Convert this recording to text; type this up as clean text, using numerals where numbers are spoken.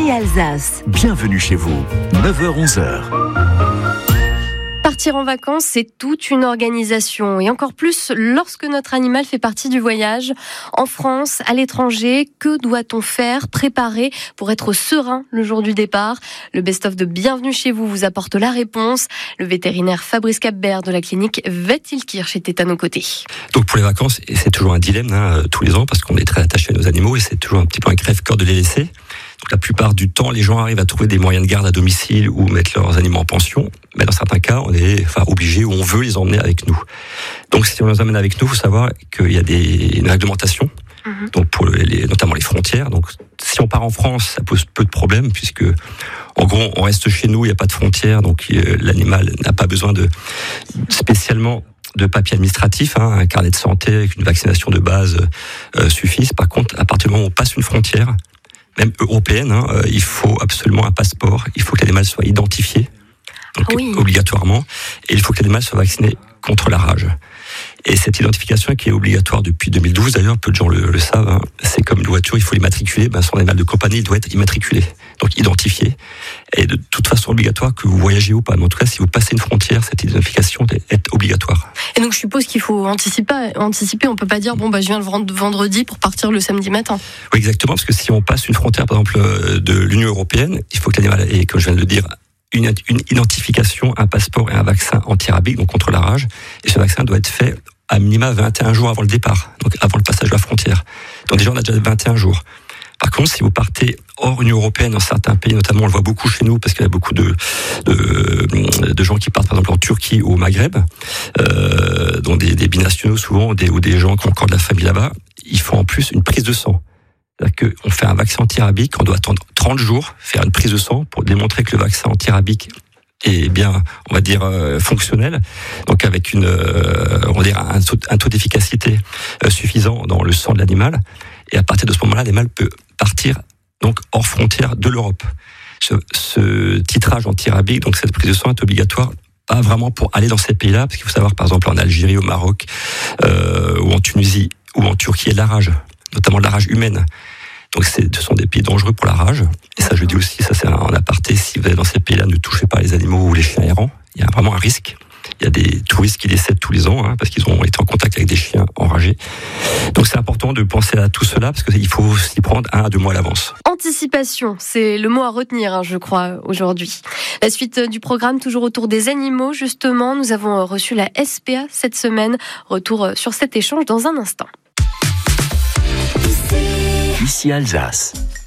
Ici Alsace. Bienvenue chez vous, 9h-11h. Partir en vacances, c'est toute une organisation et encore plus lorsque notre animal fait partie du voyage. En France, à l'étranger, que doit-on faire, préparer pour être serein le jour du départ ? Le best-of de Bienvenue chez vous vous apporte la réponse. Le vétérinaire Fabrice Capbert de la clinique Vet-Il-Kirch était à nos côtés. Donc pour les vacances, et c'est toujours un dilemme tous les ans parce qu'on est très attaché à nos animaux et c'est toujours un petit peu un crève-cœur de les laisser. Donc la plupart du temps, les gens arrivent à trouver des moyens de garde à domicile ou mettre leurs animaux en pension. Mais dans certains cas, on est obligé ou on veut les emmener avec nous. Donc si on les emmène avec nous, il faut savoir qu'il y a une réglementation. Donc pour notamment les frontières. Donc si on part en France, ça pose peu de problèmes puisque en gros on reste chez nous, il n'y a pas de frontières, donc l'animal n'a pas besoin spécialement de papier administratif, un carnet de santé avec une vaccination de base suffisent. Par contre, à partir du moment où on passe une frontière, même européenne, il faut absolument un passeport, il faut que l'animal soit identifié, donc obligatoirement, et il faut que l'animal soit vacciné contre la rage. Et cette identification qui est obligatoire depuis 2012, d'ailleurs, peu de gens le savent, c'est comme une voiture, il faut l'immatriculer, son animal de compagnie doit être immatriculé, donc identifié, et de toute façon obligatoire que vous voyagez ou pas. Mais en tout cas, si vous passez une frontière, cette identification est obligatoire. Et donc je suppose qu'il faut anticiper, on peut pas dire je viens le vendredi pour partir le samedi matin. Oui, exactement, parce que si on passe une frontière, par exemple, de l'Union européenne, il faut que l'animal ait, comme je viens de le dire, une identification, un passeport et un vaccin anti-rabique, donc contre la rage. Et ce vaccin doit être fait à minima 21 jours avant le départ, donc avant le passage de la frontière. Donc déjà, on a déjà 21 jours. Par contre, si vous partez hors Union européenne, dans certains pays, notamment, on le voit beaucoup chez nous, parce qu'il y a beaucoup de gens qui partent, par exemple, en Turquie ou au Maghreb, dont des binationaux souvent, ou des gens qui ont encore de la famille là-bas, ils font en plus une prise de sang. C'est-à-dire qu'on fait un vaccin anti-rabique, on doit attendre 30 jours, faire une prise de sang pour démontrer que le vaccin anti-rabique est bien, on va dire, fonctionnel. Donc avec un taux d'efficacité suffisant dans le sang de l'animal. Et à partir de ce moment-là, l'animal peut partir donc hors frontière de l'Europe. Ce titrage anti-rabique, donc cette prise de sang est obligatoire, pas vraiment pour aller dans ces pays-là, parce qu'il faut savoir, par exemple, en Algérie, au Maroc, ou en Tunisie, ou en Turquie, il y a de la rage, notamment de la rage humaine. Donc ce sont des pays dangereux pour la rage. Et ça, je dis aussi, ça c'est en aparté, si vous allez dans ces pays-là, ne touchez pas les animaux ou les chiens errants. Il y a vraiment un risque. Il y a des touristes qui décèdent tous les ans, parce qu'ils ont été en contact avec des chiens enragés. Donc c'est important de penser à tout cela, parce qu'il faut s'y prendre 1 à 2 mois à l'avance. Anticipation, c'est le mot à retenir, je crois, aujourd'hui. La suite du programme, toujours autour des animaux, justement. Nous avons reçu la SPA cette semaine. Retour sur cet échange dans un instant. Ici Alsace.